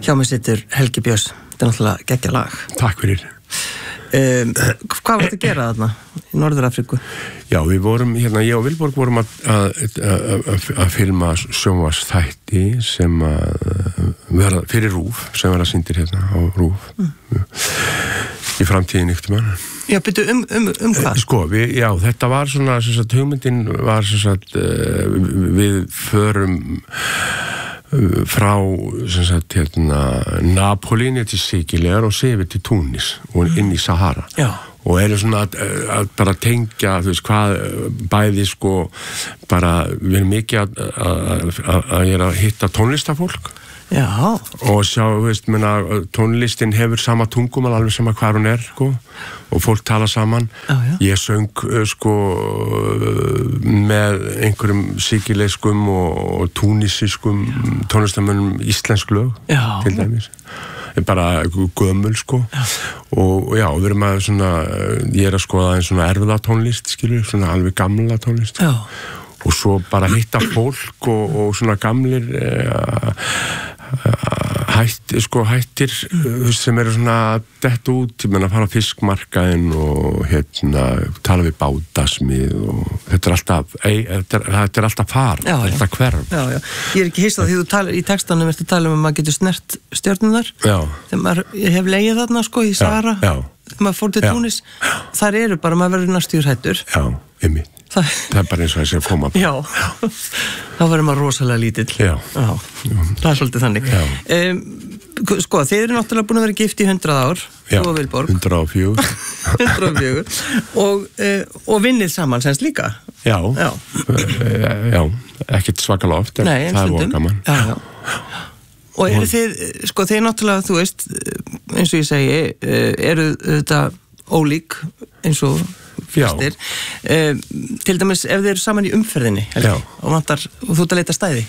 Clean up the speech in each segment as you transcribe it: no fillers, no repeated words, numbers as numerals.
Hjá mig situr Helgi Björns. Þetta náttúrulega geggjað lag. Takk fyrir. Hvað var þetta að gera þarna í Norður-Afríku? Já, við vorum, ég og Vilborg vorum að filma sjónvarpsþætti sem verða fyrir RÚV, sem verða sýndir á RÚV í framtíðin ykkur mann. Já, byrju hvað? Sko, þetta var svona, hugmyndin var við förum frá Napólíni til Sikileyjar og yfir til Túnis og inn í Sahara. Já. Og svona að bara tengja, þú veist, hvað bæði sko bara, við erum mikið að ég að hitta tónlistafólk. Já. Og sjá, þú veist, tónlistin hefur sama tungumál alveg sama hvar hún sko, og fólk tala saman. Já. Ég söng sko með einhverjum sikileskum og túnisiskum tónlistamönnum íslensk lög. Já. Til dæmis. Bara gömul sko. Og já, við erum að svona, ég að skoða einn svona erfðatónlist, skilur, svona alveg gamla tónlist. Já. Og svo bara hitta fólk og svona gamlir hættir sem eru svona dett út, ég meina að fara á fiskmarkaðinn og tala við bátasmið og þetta er alltaf far, þetta er alltaf hverf. Já. Ég er ekki hissað því þú talar í textanum að tala að maður getur snert stjörnunar. Já. Þegar maður hef legið þarna sko í Sahara. Já. Þegar maður fór til Túnis, þar eru bara, maður verður næstur hættur. Já, einmitt. Það er bara eins og þessi að koma. Já, þá verður maður rosalega lítill. Já. Það er svolítið þannig. Sko, þið eru náttúrulega búin að vera gift í 100 ár. Já, þú og Vilborg. 104. 104. Og vinnið saman semst líka. Já, ekkert svakalega oft. Nei, það er voru gaman. Já. Og eru þið, sko, þið náttúrulega, þú veist, eins og ég segi, eru þetta ólík eins og fyrstir. Til dæmis ef þið eru saman í umferðinni, og þú ert að leita stæði.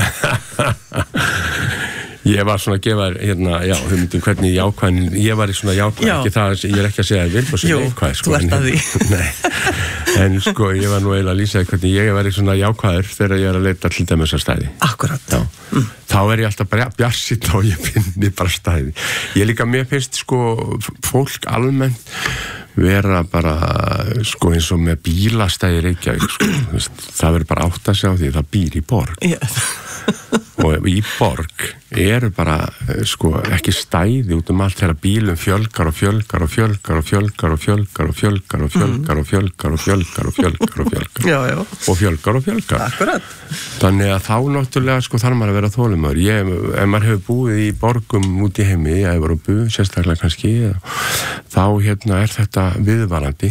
Ég var svona að gefa hvernig jákvæðin, ég var í svona jákvæð, ekki það, ég er ekki að segja að Vilborg sé neikvæð. Jú, þú ert að því. Nei, en sko, ég var nú eiginlega að lýsa hvernig ég var í svona jákvæður þegar ég er að leita til dæmis að stæði. Akkurat. Þá er ég alltaf bara bjartsýnn og ég finni bara stæði. Ég líka, mér finnst sko, fólk almennt vera bara, sko, eins og með bílastæði Reykjavík, sko, það verður bara átt að sjá því, það býr í borg. Og í borg eru bara, sko, ekki stæði út allt þegar bílum fjölgar og fjölgar og fjölgar og fjölgar og fjölgar og fjölgar og fjölgar og fjölgar og fjölgar og fjölgar og fjölgar og fjölgar og fjölgar. Akkurat. Þannig að þá náttúrulega, sko, þarf maður að vera þolinmóður. Ef maður hefur búið í borgum út í heimi, í Evrópu, sérstaklega kannski, þá er þetta viðvarandi.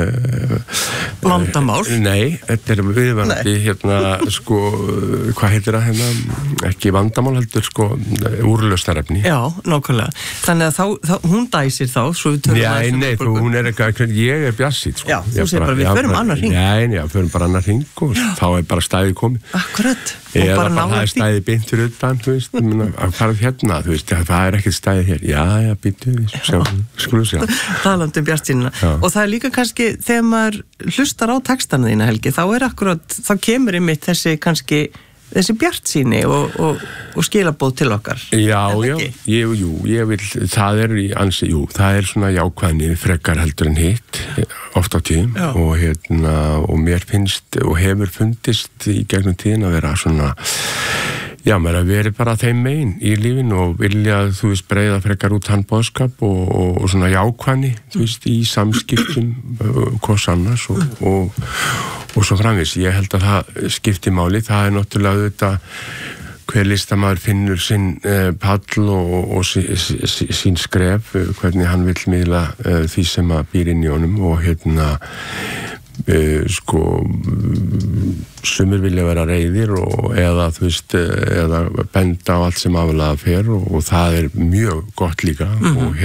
Vandamál? Nei, þetta er viðvarandi, sko, hvað heitir það ekki vandamál heldur, sko, úrlausnarefni. Já, nákvæmlega. Þannig að þá, hún dæsir þá, svo við tökum Nei, hún er eitthvað, ég er bjassít, sko. Já, þú segir bara, við förum annar hring. Já, förum bara annar hring og þá er bara stæði komið. Akkurat. Eða bara það er stæði beint fyrir utan, þú veist, að fara þú veist, það er ekkert stæði hér. Já, býttu, skulum sjá. Talandi bjartsýnina. Og það er líka kannski, þegar maður hlustar á textana þína, Helgi, þá er akkurat, þá kemur einmitt þessi bjartsýni og skilabóð til okkar. Já, ég vil, það er svona jákvæðni frekar heldur en hitt, oft á tíðum og mér finnst og hefur fundist í gegnum tíðin að vera svona, maður að veri bara þeim megin í lífinu og vilja, þú veist, breiða frekar út hann boðskap og svona jákvæðni, þú veist, í samskiptum hvers annars og svo framvís. Ég held að það skipti máli, það er náttúrulega þetta hver listamaður finnur sinn pall og sín skref, hvernig hann vill miðla því sem að býr inn í honum og sko sumir vilja vera reiðir eða þú veist eða benda á allt sem aflega fer og það er mjög gott líka og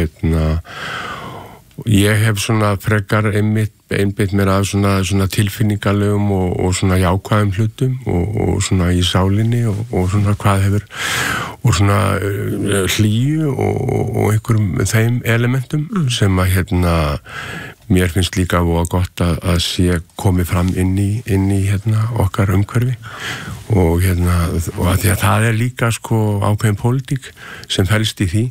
ég hef svona frekar einbeitt mér af svona tilfinningalegum og svona jákvæðum hlutum og svona í sálinni og svona hvað hefur og svona hlýju og einhverjum þeim elementum sem að mér finnst líka og gott að sé komið fram inn í hérna okkar umhverfi og að því að það líka sko ákveðin pólitík sem felst í því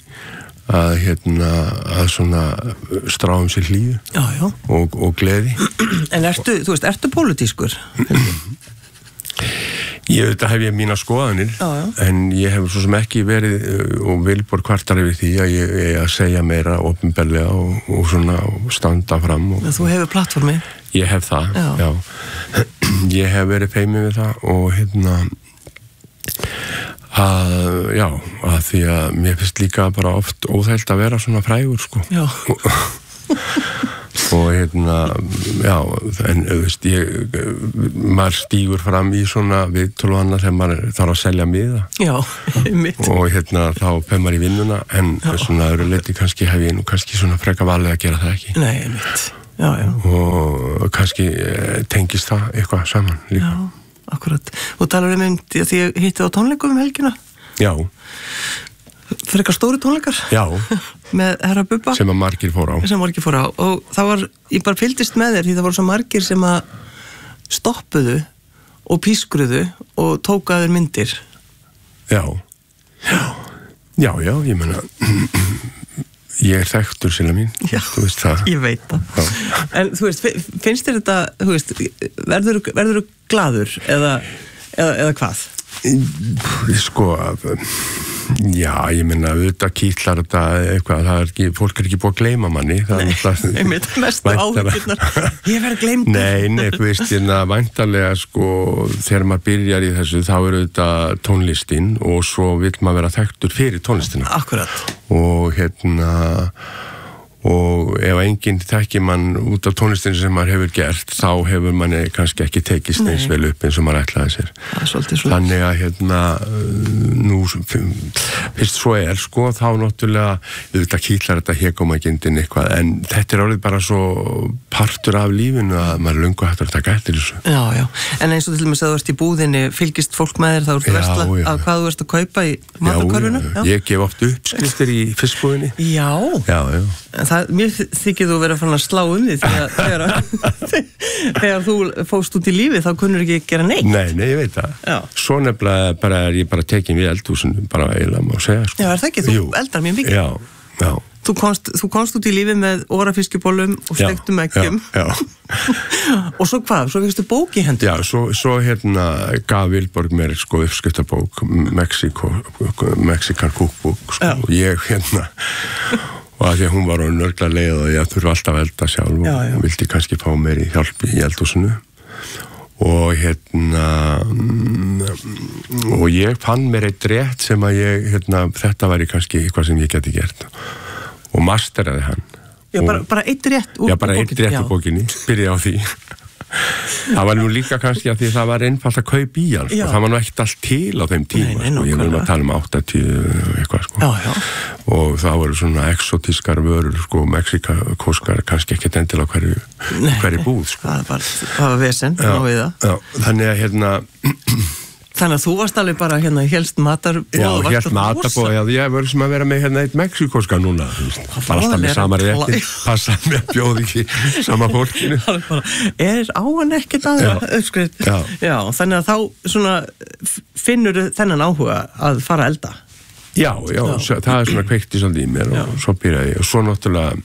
að svona stráum sér hlýju og gleði. En ertu pólitískur? Ég hef mína skoðanir, en ég hef svo sem ekki verið og Vilborg kvartar yfir því að ég að segja meira opinberlega og svona standa fram. Þú hefur plattformi? Ég hef það, já. Ég hef verið feiminn við það og að því að mér finnst líka bara oft óþægilt að vera svona frægur, sko. Já. Og en maður stígur fram í svona viðtöluanna þegar maður þarf að selja miða. Já, mitt. Og þá fer maður í vinnuna, en svona öðru leyti kannski hef ég nú kannski svona freka valið að gera það ekki. Nei, mitt. Já. Og kannski tengist það eitthvað saman líka. Já, akkurat. Og talar því að ég hitti á tónleikum helgina? Já. Frekar stóri tónleikar? Já. Með herra Bubba? Sem að margir fór á. Og ég bara fylgdist með þér því það voru svo margir sem að stoppuðu og pískruðu og tókaður myndir. Já, ég meina ég þekktur Silla mín. Já, þú veist það. Ég veit það. En þú veist, finnst þér þetta, verður þú glaður eða hvað? Sko, já, ég meina auðvitað kýtlar þetta eitthvað, fólk ekki búið að gleyma manni. Nei, einmitt mestu áhyggjurnar. Ég verð gleymd. Nei, þú veist, væntanlega sko, þegar maður byrjar í þessu þá auðvitað tónlistin og svo vill maður vera þekktur fyrir tónlistina. Akkurat. Og og ef enginn þekkir mann út af tónlistinu sem maður hefur gert, þá hefur manni kannski ekki tekist eins vel upp eins og maður ætlaði sér. Þannig að nú fyrst svo sko, þá náttúrulega auðvitað kýtlar þetta hégómagindin eitthvað, en þetta orðið bara svo partur af lífinu að maður löngu hættur að taka eftir þessu. Já, en eins og til dæmis að þú ert í búðinni, fylgist fólk með þér, þá ertu versla að hvað þú ert að kaupa í matarkörfuna? Ég gef oft uppskriftir í fiskbúðinni. Já. Mér þykir þú verið að slá því þegar þú fóst út í lífi þá kunnur ekki gera neitt. Nei, ég veit það. Já. Svo nefnilega er ég bara tekin við eldhúsinu bara eiginlega má segja. Sko. Já, það ekki? Þú eldar mjög mikið. Já. Þú komst út í lífi með órafiskibólum og stektum eggjum. Já. Og svo hvað? Svo fyrstu bók í hendur? Já, svo gaf Vilborg mér sko uppskriftabók Mexican Cookbook sko. Og ég og að því að hún var á nörgla leið og ég þurfa alltaf að elda sjálf og vildi kannski fá mér í hjálp í eldhúsinu og og ég fann mér eitt rétt sem að ég þetta væri kannski eitthvað sem ég geti gert og masteraði hann. Já, bara eitt rétt úr bókinni? Já, bara eitt rétt úr bókinni, byrjaði á því. Það var nú líka kannski að því það var einfalt að kaupa í hann, sko. Það var nú ekkert allt til á þeim tíma, sko. Ég verðum að tala um 80 eitthvað, sko. Já. Og það voru svona exotískar vörur, sko, mexikóskar, kannski ekkert endilega hverju búð, sko. Það var vesen, Já, þannig að Þannig að þú varst alveg bara hélst matarbóð. Já, hélst matarbóð, ég verður sem að vera með eitt mexikóska núna. Bara alltaf með sama rétti, passa með að bjóða ekki sama fólkinu. Á hann ekkert aðra uppskrift? Já, þannig að þá svona finnur þennan áhuga að fara að elda? Já, það svona kveikti svolítið í mér og svo byrjaði ég. Og svo náttúrulega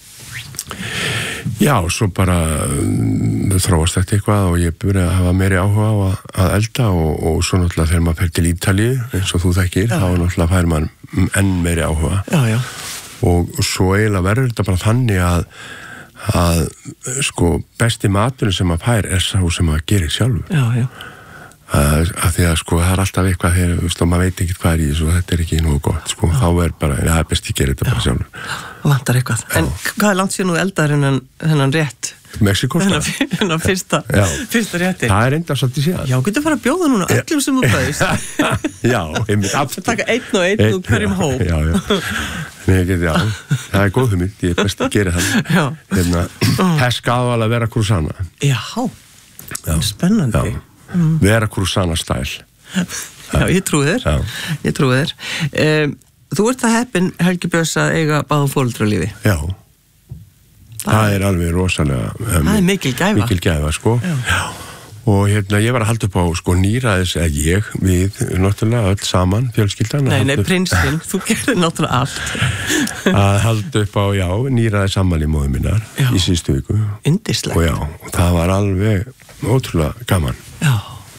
svo bara þróast þetta eitthvað og ég byrjaði að hafa meiri áhuga á að elda og svo náttúrulega þegar maður fer til Ítalíu eins og þú þekkir, þá náttúrulega fær maður enn meiri áhuga. Og svo eiginlega verður þetta bara þannig að sko besti maturinn sem maður fær sá sem maður gerir sjálfur. Að því að sko það alltaf eitthvað þegar maður veit ekki hvað í þessu og þetta ekki nógu gott, sko, þá bara það best ég gerir þetta bara sjálfur. Vantar eitthvað. En hvað langt sér nú eldar hennan rétt? Mexikóska? Hennan fyrsta rétti. Það enda svolítið síðan. Já, getur fara að bjóða núna öllum sem þú bæðist. Já, einmitt aftur. Taka einn og hverjum hóp. Já, það góð hugmynd, ég best að gera það. Pescado a la Veracruzana. Já, spennandi. Veracruzana stæl. Já, ég trúi þér. Þú ert það heppinn, Helgi Björns, að eiga báða foreldra á lífi. Já. það alveg rosalega það mikil gæfa sko. Já. Og ég var að halda upp á sko nýræðis, við náttúrulega öll saman, fjölskyldan Nei, prinsinn, þú gerði náttúrulega allt að halda upp á, nýræðis afmæli móður minnar í síðustu viku. Yndislegt. Og það var alveg ótrúlega gaman. Já.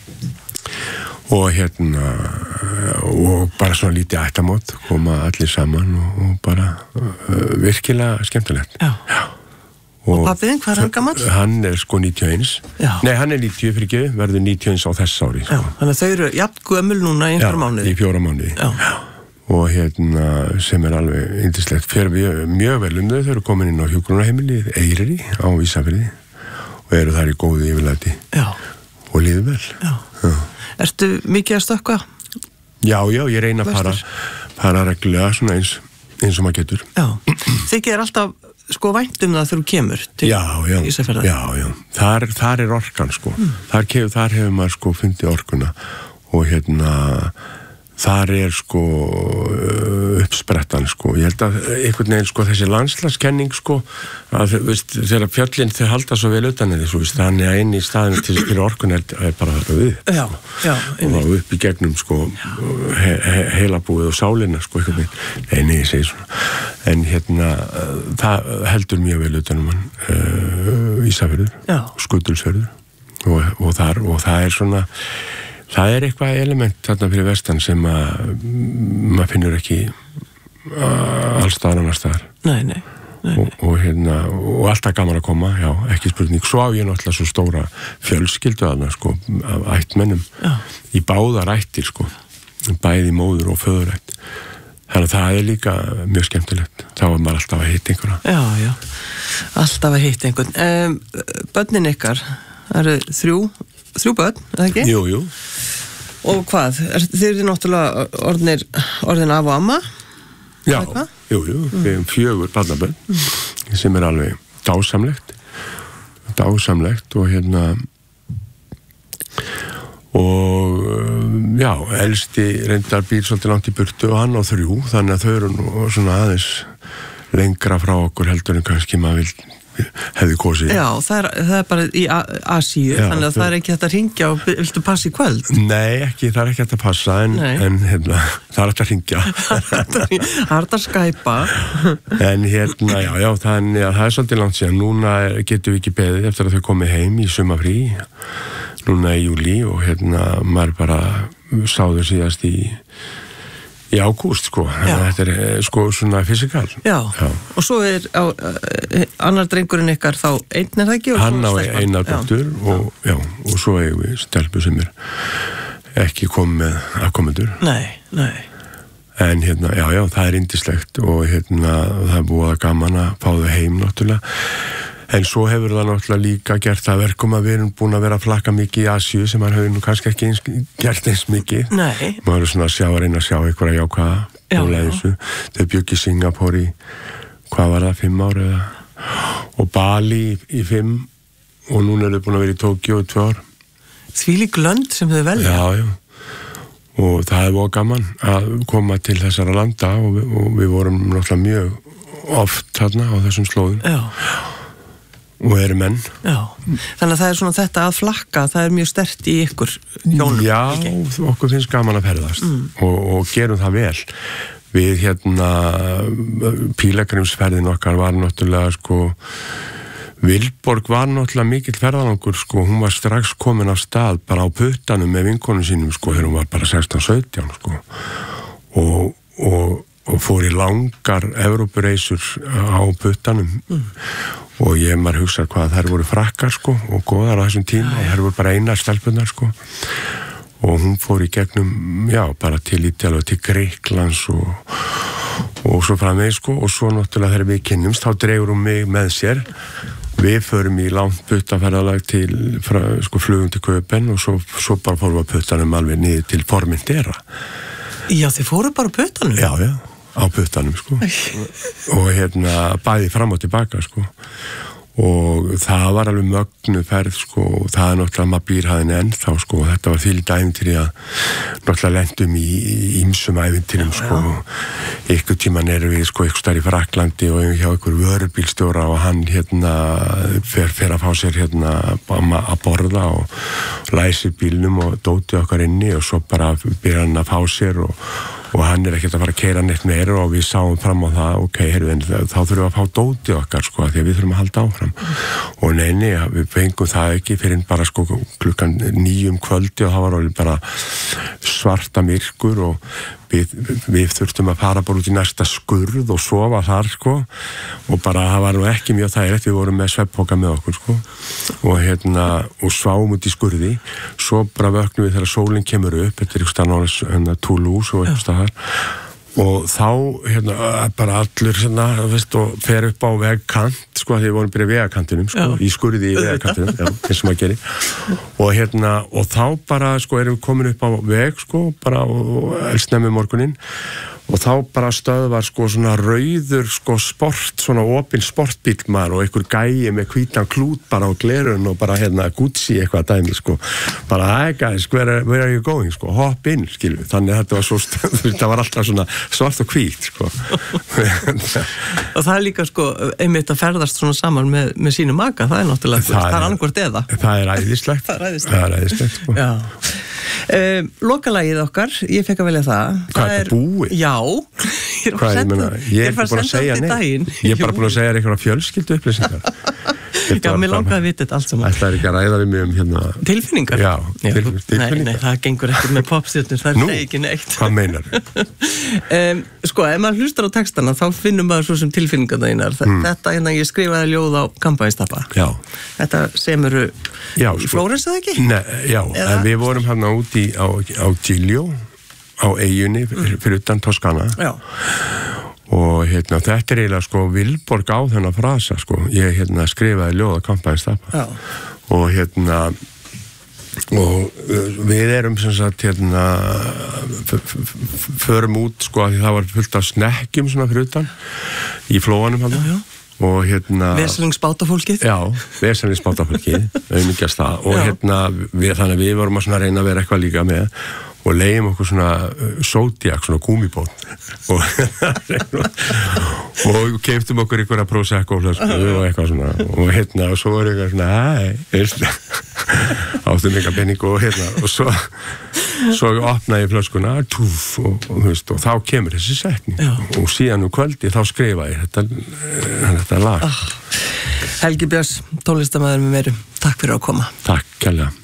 Og og bara svona lítið ættamót, koma allir saman og bara virkilega skemmtilegt. Já. Og pappiðinn, hvað hann gamall? Hann sko 91. Já. Nei, hann 90 fyrir ekki, verður 91 á þess ári. Sko. Já, þannig að þau eru jafn gömul núna í 4 mánuði. Já, í 4 mánuði. Já. Og sem alveg yndislegt. Fer mjög vel þau eru komin inn á hjúkrunarheimilið Eyri á Ísafirði og eru þar í góðu yfirlæti. Já. Og líður vel. Já. Ertu mikið að stökkva? Já, ég reyna að fara reglulega svona eins og maður getur. Já. Þykir alltaf sko væntum það þegar þú kemur til Ísafjarðar. Já. Þar orkan sko. Þar hefur maður sko fundið orkuna og þar sko uppsprettan sko. Ég held að einhvern veginn sko þessi landslagskenning sko að þegar fjöllin þau halda svo vel utan eða svo þannig að inn í staðinu til fyrir orkun er bara þetta upp. Já. Og upp í gegnum sko heilabúið og sálina sko einhvern veginn. Nei, ég segi svona. En það heldur mjög vel utan mann Ísafjörður, Skutulsfjörður og það er svona það er eitthvað element þarna fyrir vestan sem maður finnur ekki allstaðar annar staðar. Nei. Og alltaf gaman að koma, ekki spurning. Svo á ég náttúrulega svo stóra fjölskyldu þarna sko, af ættmennum í báðar ættir sko, bæði móður og föðurætt. Þannig að það er líka mjög skemmtilegt. Þá var maður alltaf að hitta einhverja. Já. Alltaf að hitta einhvern. Börnin ykkar, það eru 3 börn, eða ekki? Jú. Og hvað? Þið eru náttúrulega orðin af og amma? Já, jú. Við erum 4 barnabörn sem er alveg dásamlegt og elsti reyndar býr svolítið langt í burtu og hann á 3, þannig að þau eru nú svona aðeins lengra frá okkur heldur en kannski maður hefði kosið. Já, það er bara í Asíu, þannig að það er ekki hægt að hringja og viltu passa í kvöld? Nei, það er ekki hægt að passa en það er hægt að hringja. Það er hægt að skæpa. En það er svolítið langt síðan. Núna getum við ekki beðið eftir að þau komið heim í sumarfrí, núna í júlí og maður bara sáður síðast í ágúst sko, þetta er sko svona fysikal. Já, og svo er annar drengurinn ykkar þá einn er það ekki? Hann á eina dóttur og svo eigum við stelpu sem er ekki komið með afkomendur. Nei. En það er yndislegt og það er búið að gaman að fá þau heim náttúrulega. En svo hefur það náttúrulega líka gert að verkum að við erum búin að vera að flakka mikið í Asíu sem maður hefur nú kannski ekki gert eins mikið. Nei. Maður er svona að reyna að sjá einhverja jákvæða og leiðisu. Þau bjöggi Singapore í, hvað var það, 5 ár eða? Og Bali í 5 og núna er þau búin að vera í Tókíó í 2 ár. Þvílík lönd sem þau velja. Já. Og það er voða gaman að koma til þessara landa og við vorum náttúrulega mjög oft þarna á þessum slóðum. Já. Og eru menn. Já, þannig að það er svona þetta að flakka, það er mjög sterkt í ykkur hjónum. Já, okkur finnst gaman að ferðast og gerum það vel. Við pílagrímsferðin okkar var náttúrulega sko, Vilborg var náttúrulega mikill ferðalangur sko, hún var strax komin á stað bara á puttanum með vinkonum sínum sko, þegar hún var bara 16-17 sko og fór í langar Evrópureisur á puttanum og ég maður hugsa hvað þær voru frakkar sko og góðar á þessum tíma og þær voru bara einar stelpunar sko og hún fór í gegnum, bara til Ítalíu og til Grikklands og svo framvegis sko og svo náttúrulega þegar við kynnumst þá dregur hún mig með sér. Við förum í langt puttaferðalag til flugum til Köpen og svo bara fórum við að puttanum alveg niður til Formentera. Já, þið fóru bara puttanum? Já, á puttanum sko og bæði fram og tilbaka sko og það var alveg mögnu ferð sko, og það náttúrulega maður býr hafinn ennþá sko, þetta var þvílíkt ævintýri að náttúrulega lendum í ýmsum ævintýrum sko, ykkur tíman erum við sko ykkur starf í Fraklandi og hjá ykkur vörubílstjóra og hann fer að fá sér að borða og læsir bílnum og dóti okkar inni og svo bara byrja hann að fá sér og hann ekkert að fara að keyra neitt meira og við sáum fram á það, ok, þá þurfum við að fá dótið okkar, sko, því að við þurfum að halda áfram. Og neini, við fengum það ekki fyrir bara, sko, klukkan 9 kvöldi og það var alveg bara svarta myrkur og við þurftum að fara bara út í næsta skurð og sofa þar, sko, og bara, það var nú ekki mjög þægilegt, við vorum með svefnpoka með okkur, sko, og sváum út í skurði, svo bara vöknum við þegar sólin kemur upp, þetta er ykkur Toulouse og eitthvað þar, og þá bara allur og fer upp á vegkant sko, því við vorum byrja vegakantinum sko, í skurði í vegakantinum, eins og maður gerir og þá bara sko erum við komin upp á veg sko, bara og eldsnemmi morguninn og þá bara stöðvar sko svona rauður sko sport, svona opinn sportbíll maður og einhver gæi með hvítan klút bara á glerun og bara Gucci eitthvað dæmi sko, bara hey guys, where are you going sko, hopp inn skilju, þannig að þetta var svo þetta var alltaf svona svart og hvít sko og það er líka sko einmitt að ferðast svona saman með sínu maka, það er náttúrulega það er annarkvort eða það er æðislegt það er æðislegt sko. Lokalagið okkar, ég fekk að velja það hvað er búið? Já, ég er bara að segja neitt ég er bara búin að segja einhverja fjölskyldu upplýsingar Já, mér langaði að vita þetta allt saman Það er ekki að ræða við mig tilfinningar? Já, tilfinningar Nei, það gengur ekkert með popstjörnur, það er ekki neitt Hvað meinar? Sko, ef maður hlustar á textana þá finnum maður svo sem tilfinningarna þínar Þetta ég skrifaði ljóð á Kampavínsstapa Þetta semuru í Flórens eða ekki? Nei, já, en við vorum úti á Giglio á eyjunni fyrir utan Toskana Já og þetta er eiginlega sko Vilborg á þennan frasa sko, ég skrifaði ljóð á Kampavínsstapa og og við erum sem sagt förum út sko að það var fullt af snekkjum svona fyrir utan í flóanum og Veselingsbátafólkið Já, veselingsbátafólkið auðvitað það og þannig að við vorum að svona reyna að vera eitthvað líka með og leiðum okkur svona Zodiac, svona gúmibót og keyptum okkur einhverja Prosecco flösku og eitthvað svona og svo var eitthvað svona áttum eitthvað penning og svo opnaði ég flöskuna og þá kemur þessi setning og síðan kvöldi þá skrifa ég þetta lag Helgi Björns, tónlistarmaður með meiru Takk fyrir að koma Takk kærlega